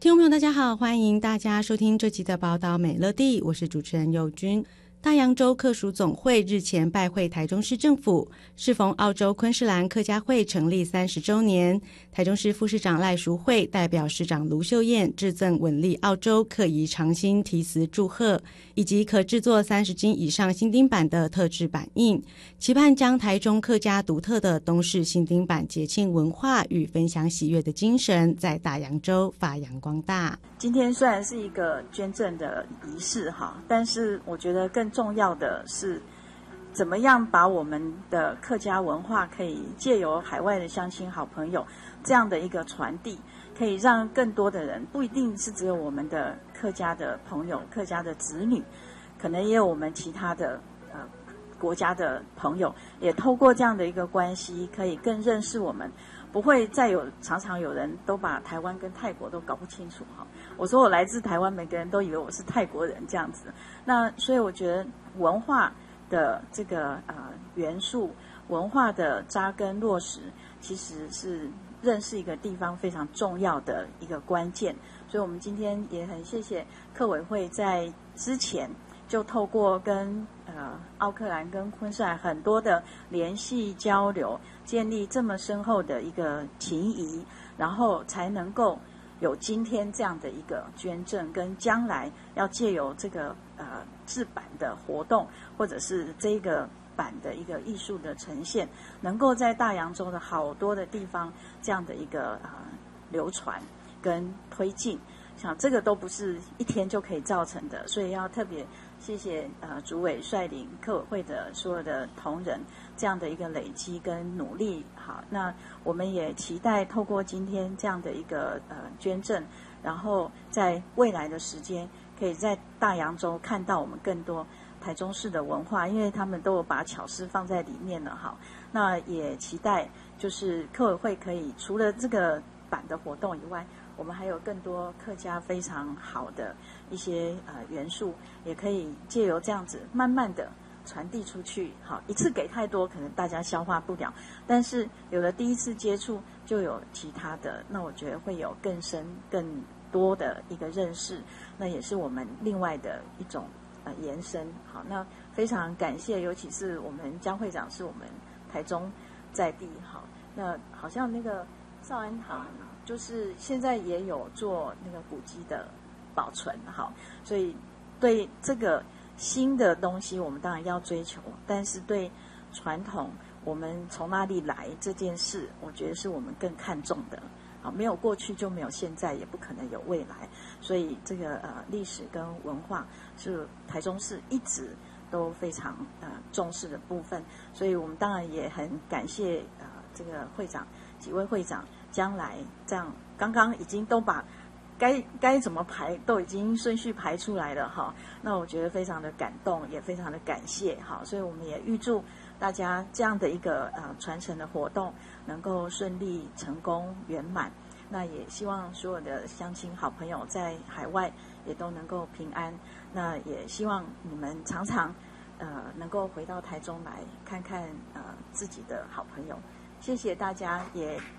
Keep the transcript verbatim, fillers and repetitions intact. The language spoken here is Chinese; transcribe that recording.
听众朋友大家好，欢迎大家收听这集的宝岛美乐地，我是主持人佑君。大洋洲客属总会日前拜会台中市政府，适逢澳洲昆士兰客家会成立三十周年，台中市副市长赖淑慧代表市长卢秀燕致赠稳利澳洲客遗长新题词祝贺，以及可制作三十斤以上新丁版的特制版印，期盼将台中客家独特的东式新丁版节庆文化与分享喜悦的精神在大洋洲发扬光大。 今天虽然是一个捐赠的仪式哈，但是我觉得更重要的是怎么样把我们的客家文化可以借由海外的乡亲好朋友这样的一个传递，可以让更多的人，不一定是只有我们的客家的朋友、客家的子女，可能也有我们其他的呃国家的朋友，也透过这样的一个关系，可以更认识我们，不会再有常常有人都把台湾跟泰国都搞不清楚哈。我说我来自台湾，每个人都以为我是泰国人这样子。那所以我觉得文化的这个呃元素，文化的扎根落实，其实是认识一个地方非常重要的一个关键。所以我们今天也很谢谢客委会在之前就透过跟呃奥克兰跟昆士兰很多的联系交流，建立这么深厚的一个情谊，然后才能够有今天这样的一个捐赠，跟将来要借由这个呃制版的活动，或者是这个版的一个艺术的呈现，能够在大洋洲的好多的地方这样的一个呃流传跟推进，像这个都不是一天就可以造成的，所以要特别谢谢呃主委率领客委会的所有的同仁这样的一个累积跟努力。好，那我们也期待透过今天这样的一个呃捐赠，然后在未来的时间，可以在大洋洲看到我们更多台中市的文化，因为他们都有把巧思放在里面了哈。那也期待就是客委会可以除了这个版的活动以外，我们还有更多客家非常好的一些呃元素，也可以借由这样子慢慢的传递出去。好，一次给太多可能大家消化不了，但是有了第一次接触就有其他的，那我觉得会有更深更多的一个认识，那也是我们另外的一种呃延伸。好，那非常感谢，尤其是我们江会长是我们台中在地。好，那好像那个少安堂就是现在也有做那个古迹的保存。好，所以对这个新的东西我们当然要追求，但是对传统我们从哪里来这件事，我觉得是我们更看重的。好，没有过去就没有现在，也不可能有未来，所以这个呃历史跟文化是台中市一直都非常呃重视的部分，所以我们当然也很感谢呃这个会长几位会长，将来这样刚刚已经都把该该怎么排都已经顺序排出来了哈，那我觉得非常的感动，也非常的感谢哈，所以我们也预祝大家这样的一个呃传承的活动能够顺利成功圆满，那也希望所有的乡亲好朋友在海外也都能够平安，那也希望你们常常呃能够回到台中来看看呃自己的好朋友，谢谢大家，也